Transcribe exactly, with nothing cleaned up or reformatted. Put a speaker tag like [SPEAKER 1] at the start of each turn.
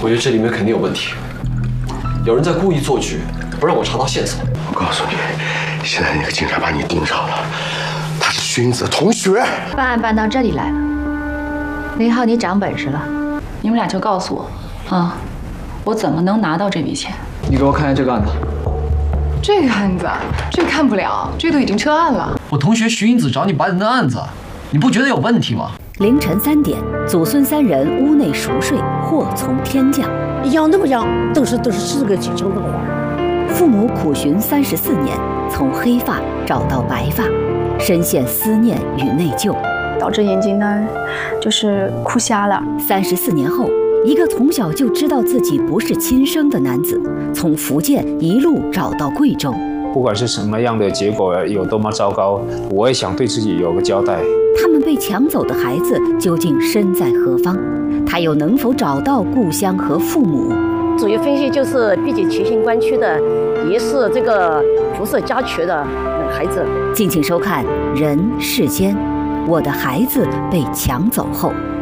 [SPEAKER 1] 我觉得这里面肯定有问题，有人在故意做局，不让我查到线索。
[SPEAKER 2] 我告诉你，现在那个警察把你盯上了，他是荀子同学。
[SPEAKER 3] 办案办到这里来了，林浩，你长本事了，
[SPEAKER 4] 你们俩就告诉我，啊，我怎么能拿到这笔钱？
[SPEAKER 5] 你给我看一下这个案子。
[SPEAKER 6] 这个案子，这个看不了，这都已经撤案了。
[SPEAKER 7] 我同学徐英子找你办的案子，你不觉得有问题吗？
[SPEAKER 8] 凌晨三点，祖孙三人屋内熟睡，祸从天降。
[SPEAKER 9] 养都不养，都是都是四个几成的花。
[SPEAKER 8] 父母苦寻三十四年，从黑发找到白发，深陷思念与内疚，
[SPEAKER 10] 导致眼睛呢，就是哭瞎了。
[SPEAKER 8] 三十四年后，一个从小就知道自己不是亲生的男子，从福建一路找到贵州。
[SPEAKER 11] 不管是什么样的结果有多么糟糕，我也想对自己有个交代。
[SPEAKER 8] 他们被抢走的孩子究竟身在何方？他又能否找到故乡和父母？
[SPEAKER 9] 主要分析就是，毕竟齐兴关区的，也是这个辐射家区的孩子。
[SPEAKER 8] 敬请收看《人世间》，我的孩子被抢走后。